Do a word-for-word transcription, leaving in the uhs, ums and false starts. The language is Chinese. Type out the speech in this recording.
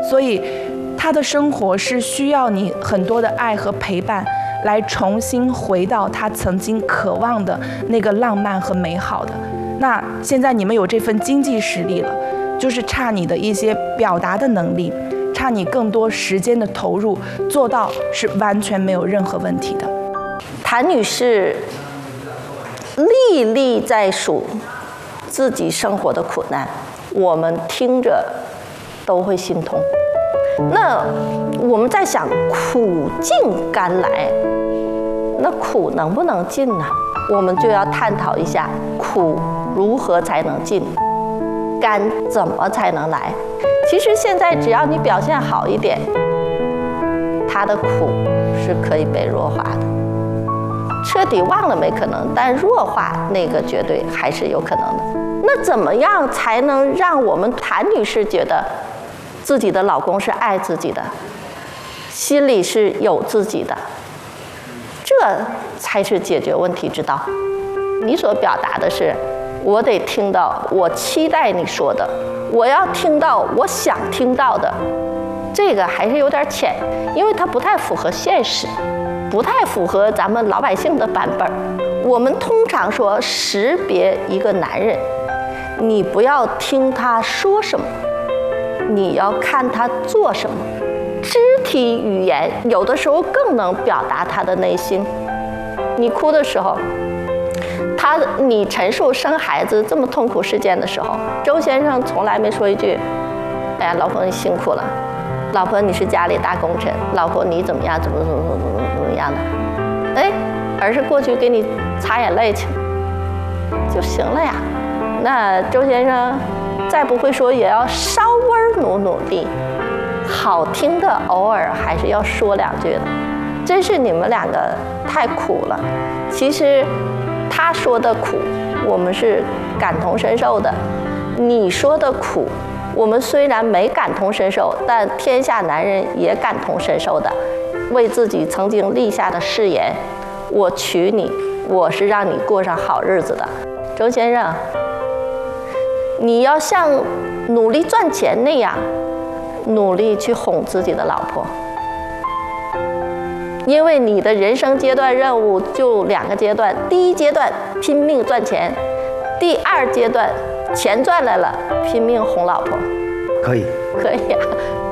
所以他的生活是需要你很多的爱和陪伴，来重新回到他曾经渴望的那个浪漫和美好的。那现在你们有这份经济实力了，就是差你的一些表达的能力，差你更多时间的投入，做到是完全没有任何问题的。 谭女士历历在数自己生活的苦难，我们听着都会心痛。那我们在想，苦尽甘来，那苦能不能尽呢？我们就要探讨一下，苦如何才能尽，甘怎么才能来。其实现在只要你表现好一点，他的苦是可以被弱化的。彻底忘了没可能，但弱化那个绝对还是有可能的。那怎么样才能让我们谭女士觉得自己的老公是爱自己的，心里是有自己的？这才是解决问题之道。你所表达的是，我得听到我期待你说的，我要听到我想听到的，这个还是有点浅，因为它不太符合现实，不太符合咱们老百姓的版本。我们通常说识别一个男人，你不要听他说什么，你要看他做什么。肢体语言有的时候更能表达他的内心。你哭的时候，他你陈述生孩子这么痛苦事件的时候，周先生从来没说一句哎呀老婆你辛苦了，老婆你是家里大功臣，老婆你怎么样怎么怎么怎么怎么样的，哎，而是过去给你擦眼泪去就行了呀。那周先生再不会说也要稍微努努力，好听的偶尔还是要说两句的。真是你们两个太苦了。其实他说的苦我们是感同身受的，你说的苦我们虽然没感同身受，但天下男人也感同身受的。为自己曾经立下的誓言，我娶你，我是让你过上好日子的。周先生，你要像努力赚钱那样努力去哄自己的老婆，因为你的人生阶段任务就两个阶段，第一阶段拼命赚钱，第二阶段钱赚来了拼命哄老婆。 可以， 可以啊。